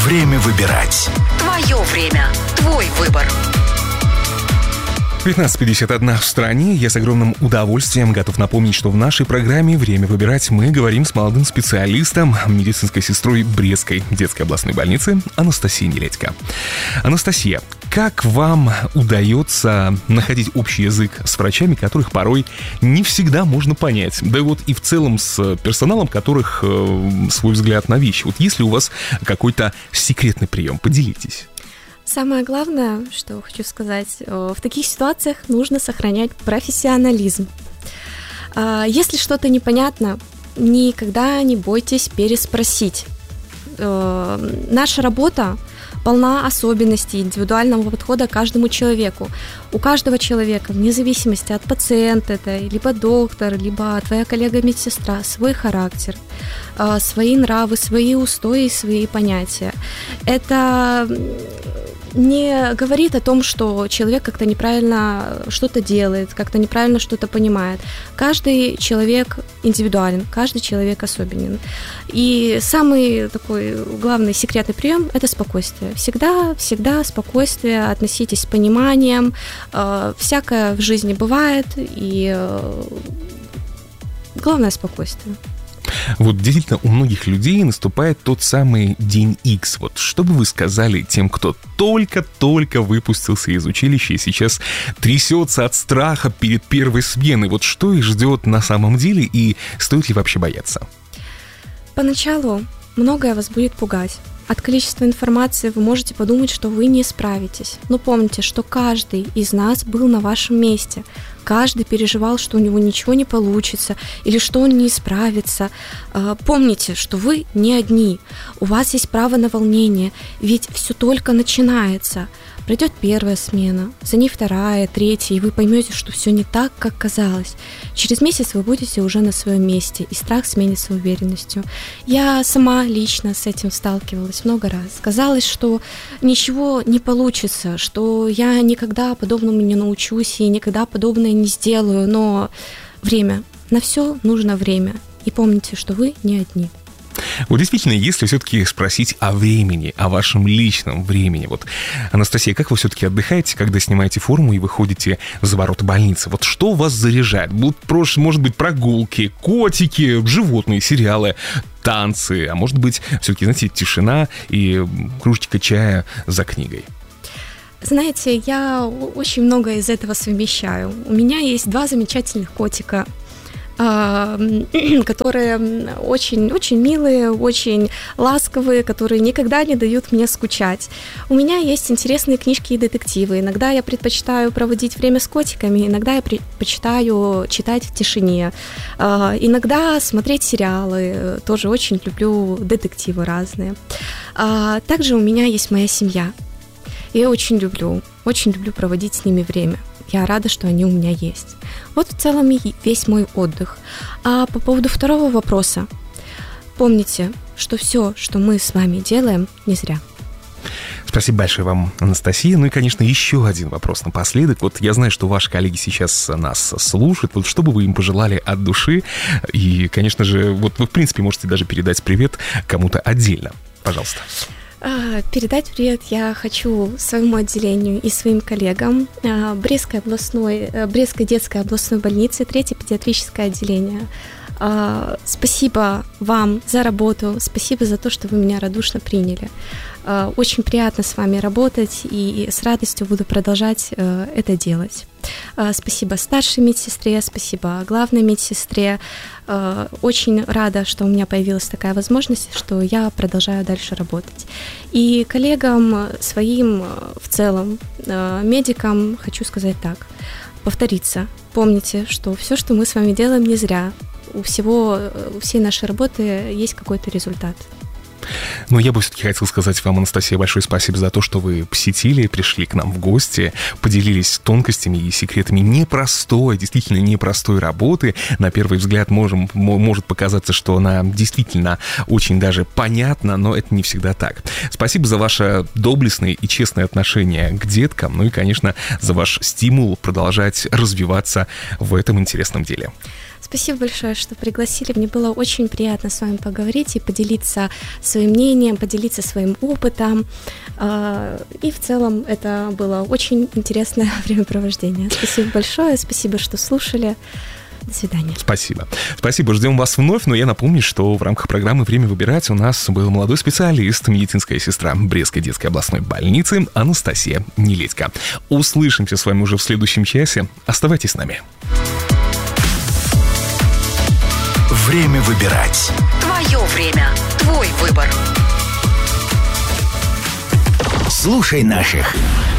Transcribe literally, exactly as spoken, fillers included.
Время выбирать. Твое время. Твой выбор. пятнадцать пятьдесят один в стране. Я с огромным удовольствием готов напомнить, что в нашей программе «Время выбирать» мы говорим с молодым специалистом, медицинской сестрой Брестской детской областной больницы Анастасией Неледько. Анастасия, как вам удается находить общий язык с врачами, которых порой не всегда можно понять? Да и вот и в целом с персоналом, которых э, свой взгляд на вещи. Вот есть ли у вас какой-то секретный прием? Поделитесь. Самое главное, что хочу сказать, в таких ситуациях нужно сохранять профессионализм. Если что-то непонятно, никогда не бойтесь переспросить. Наша работа полна особенностей индивидуального подхода к каждому человеку. У каждого человека, вне зависимости от пациента, это либо доктор, либо твоя коллега-медсестра, свой характер, свои нравы, свои устои, свои понятия. Это не говорит о том, что человек как-то неправильно что-то делает, как-то неправильно что-то понимает. Каждый человек индивидуален, каждый человек особенен. И самый такой главный секретный прием – это спокойствие. Всегда, всегда спокойствие, относитесь с пониманием. Всякое в жизни бывает, и главное – спокойствие. Вот действительно у многих людей наступает тот самый день Икс. Вот что бы вы сказали тем, кто только-только выпустился из училища и сейчас трясется от страха перед первой сменой? Вот что их ждет на самом деле и стоит ли вообще бояться? Поначалу многое вас будет пугать. От количества информации вы можете подумать, что вы не справитесь. Но помните, что каждый из нас был на вашем месте. Каждый переживал, что у него ничего не получится или что он не справится. Помните, что вы не одни. У вас есть право на волнение, ведь все только начинается. Пройдет первая смена, за ней вторая, третья, и вы поймете, что все не так, как казалось. Через месяц вы будете уже на своем месте, и страх сменится уверенностью. Я сама лично с этим сталкивалась много раз. Казалось, что ничего не получится, что я никогда подобному не научусь и никогда подобное не сделаю, но время. На все нужно время. И помните, что вы не одни. Вот действительно, если все-таки спросить о времени, о вашем личном времени, вот, Анастасия, как вы все-таки отдыхаете, когда снимаете форму и выходите за ворота больницы? Вот что вас заряжает? Будут, может быть, прогулки, котики, животные, сериалы, танцы, а может быть, все-таки, знаете, тишина и кружечка чая за книгой? Знаете, я очень много из этого совмещаю. У меня есть два замечательных котика, которые очень, очень милые, очень ласковые, которые никогда не дают мне скучать. У меня есть интересные книжки и детективы. Иногда я предпочитаю проводить время с котиками, иногда я предпочитаю читать в тишине, иногда смотреть сериалы. Тоже очень люблю детективы разные. Также у меня есть моя семья. Я очень люблю, очень люблю проводить с ними время. Я рада, что они у меня есть. Вот в целом и весь мой отдых. А по поводу второго вопроса. Помните, что все, что мы с вами делаем, не зря. Спасибо большое вам, Анастасия. Ну и, конечно, еще один вопрос напоследок. Вот я знаю, что ваши коллеги сейчас нас слушают. Вот что бы вы им пожелали от души? И, конечно же, вот вы, в принципе, можете даже передать привет кому-то отдельно. Пожалуйста. Передать привет я хочу своему отделению и своим коллегам Брестской областной, Брестской детской областной больницы, третье педиатрическое отделение. Спасибо вам за работу, спасибо за то, что вы меня радушно приняли. Очень приятно с вами работать, и с радостью буду продолжать это делать. Спасибо старшей медсестре, спасибо главной медсестре. Очень рада, что у меня появилась такая возможность, что я продолжаю дальше работать. И коллегам своим в целом, медикам, хочу сказать так. Повториться. Помните, что все, что мы с вами делаем, не зря. У всего, у всей нашей работы есть какой-то результат. Но я бы все-таки хотел сказать вам, Анастасия, большое спасибо за то, что вы посетили, пришли к нам в гости, поделились тонкостями и секретами непростой, действительно непростой работы. На первый взгляд можем, может показаться, что она действительно очень даже понятна, но это не всегда так. Спасибо за ваше доблестное и честное отношение к деткам, ну и, конечно, за ваш стимул продолжать развиваться в этом интересном деле. Спасибо большое, что пригласили. Мне было очень приятно с вами поговорить и поделиться своим мнением, поделиться своим опытом. И в целом это было очень интересное времяпровождение. Спасибо большое, спасибо, что слушали. До свидания. Спасибо. Спасибо, ждем вас вновь, но я напомню, что в рамках программы «Время выбирать» у нас был молодой специалист, медицинская сестра Брестской детской областной больницы Анастасия Неледько. Услышимся с вами уже в следующем часе. Оставайтесь с нами. Время выбирать. Твое время, твой выбор. Слушай наших